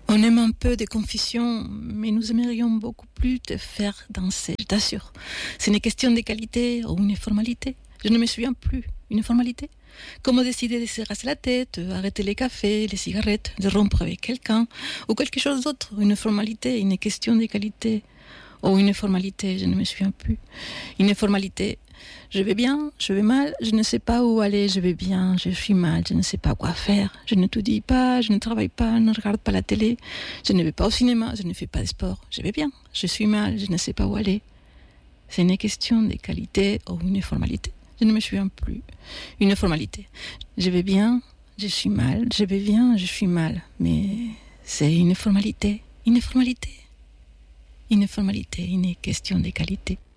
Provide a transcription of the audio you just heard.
On aime un peu des confessions, mais nous aimerions beaucoup plus te faire danser, je t'assure. C'est une question de qualité ou une formalité. Je ne me souviens plus. Une formalité? Comment décider de se rasser la tête, arrêter les cafés, les cigarettes, de rompre avec quelqu'un, ou quelque chose d'autre. Une formalité, une question de qualité. Ou une formalité, je ne me souviens plus. Une formalité. Je vais bien, je vais mal, je ne sais pas où aller, je vais bien, je suis mal, je ne sais pas quoi faire. Je ne te dis pas, je ne travaille pas, je ne regarde pas la télé, je ne vais pas au cinéma, je ne fais pas de sport. Je vais bien, je suis mal, je ne sais pas où aller. C'est une question de qualité ou une formalité. Je ne me souviens plus. Une formalité. Je vais bien, je suis mal, je vais bien, je suis mal. Mais c'est une formalité, une formalité. Une formalité, une question de qualité.